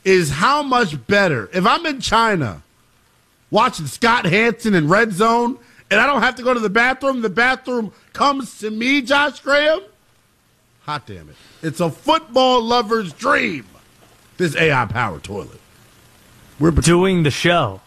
is how much better. If I'm in China watching Scott Hansen in Red Zone and I don't have to go to the bathroom comes to me, Josh Graham. Hot damn it. It's a football lover's dream, this AI powered toilet. We're doing the show.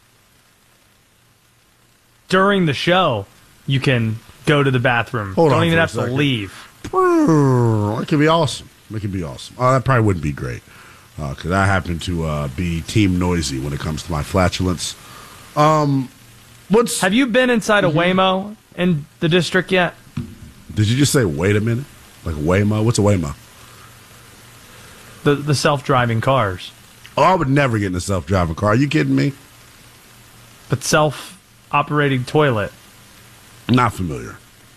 During the show, you can go to the bathroom. Don't even have to leave. It could be awesome. It could be awesome. Oh, that probably wouldn't be great. Because I happen to be team noisy when it comes to my flatulence. Have you been inside a Waymo in the district yet? Did you just say, wait a minute? Like Waymo? What's a Waymo? The self-driving cars. Oh, I would never get in a self-driving car. Are you kidding me? But self-operating toilet. Not familiar.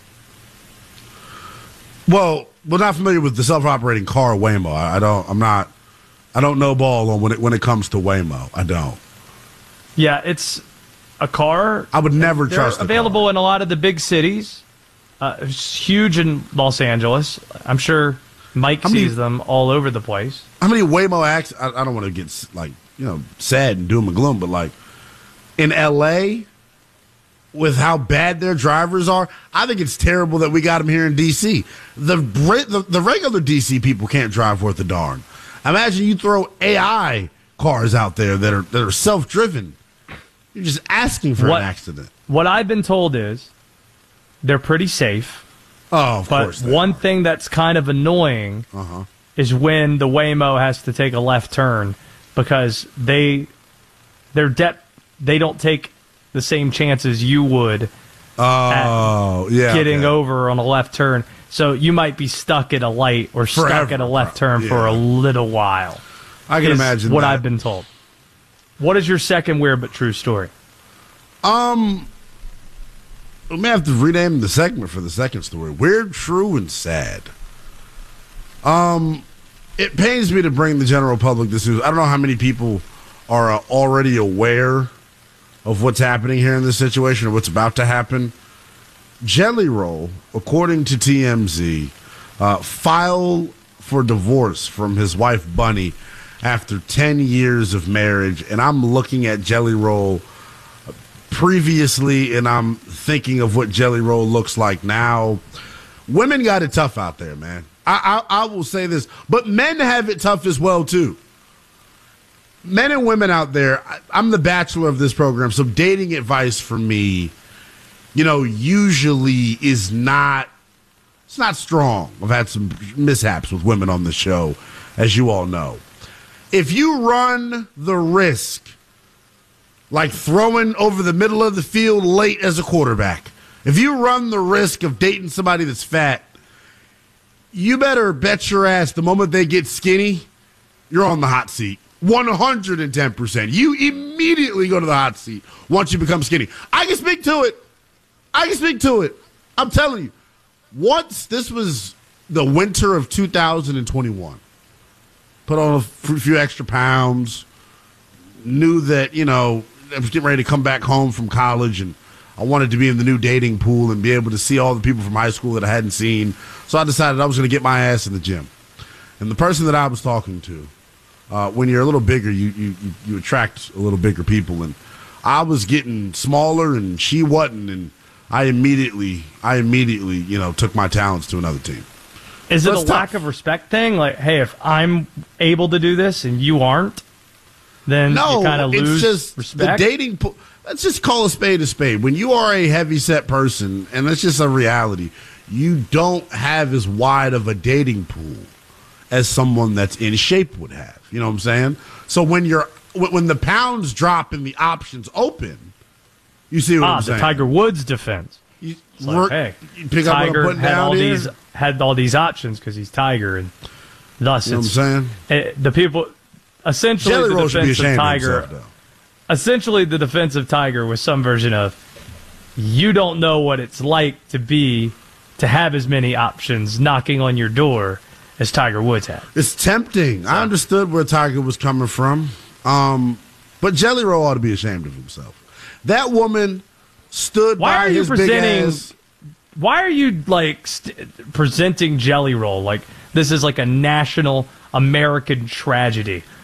Well, not familiar with the self-operating car Waymo. I don't know ball on when it comes to Waymo. I don't. Yeah, it's a car. I would never trust. They're available in a lot of the big cities. It's huge in Los Angeles. I'm sure Mike sees them all over the place. How many Waymo acts? I don't want to get sad and doom and gloom, but like in L.A., with how bad their drivers are, I think it's terrible that we got them here in D.C. The regular D.C. people can't drive worth a darn. Imagine you throw AI cars out there that are self-driven. You're just asking for an accident. What I've been told is they're pretty safe. Oh, of course. But one thing that's kind of annoying is when the Waymo has to take a left turn because they don't take the same chances you would getting over on a left turn. So you might be stuck at a light or stuck at a left turn for a little while. I can imagine what I've been told. What is your second weird but true story? We may have to rename the segment for the second story. Weird, true, and sad. It pains me to bring the general public this news. I don't know how many people are already aware of what's happening here in this situation or what's about to happen. Jelly Roll, according to TMZ, filed for divorce from his wife Bunny after 10 years of marriage. And I'm looking at Jelly Roll previously, and I'm thinking of what Jelly Roll looks like now. Women got it tough out there, man. I will say this, but men have it tough as well, too. Men and women out there, I'm the bachelor of this program, so dating advice for me, usually is not strong. I've had some mishaps with women on the show, as you all know. If you run the risk, like throwing over the middle of the field late as a quarterback, if you run the risk of dating somebody that's fat, you better bet your ass the moment they get skinny, you're on the hot seat. 110%. You immediately go to the hot seat once you become skinny. I can speak to it. I'm telling you. Once, this was the winter of 2021. Put on a few extra pounds. Knew that, I was getting ready to come back home from college, and I wanted to be in the new dating pool and be able to see all the people from high school that I hadn't seen. So I decided I was going to get my ass in the gym. And the person that I was talking to, when you're a little bigger, you attract a little bigger people. And I was getting smaller, and she wasn't. And I immediately, took my talents to another team. Is it a lack of respect thing? Like, hey, if I'm able to do this and you aren't, then you kind of lose respect? The dating pool. Let's just call a spade a spade. When you are a heavy-set person, and that's just a reality, you don't have as wide of a dating pool as someone that's in shape would have. You know what I'm saying? So when the pounds drop and the options open, you see what I'm saying? The Tiger Woods defense. You pick Tiger up what I'm putting down here. Had all these options because he's Tiger, and thus you know what I'm saying? The people essentially Jelly the Roll should be defense of ashamed Tiger. of himself, Essentially, the defense of Tiger was some version of you don't know what it's like to have as many options knocking on your door as Tiger Woods had. It's tempting. I understood where Tiger was coming from. But Jelly Roll ought to be ashamed of himself. That woman stood by his big ass. Why are you presenting Jelly Roll like this is like a national American tragedy?